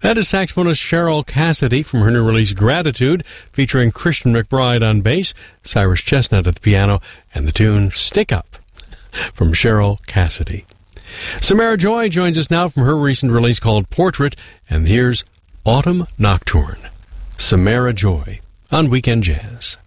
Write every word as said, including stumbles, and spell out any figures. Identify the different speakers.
Speaker 1: That is saxophonist Cheryl Cassidy from her new release Gratitude, featuring Christian McBride on bass, Cyrus Chestnut at the piano, and the tune Stick Up from Cheryl Cassidy. Samara Joy joins us now from her recent release called Portrait, and here's Autumn Nocturne. Samara Joy on Weekend Jazz.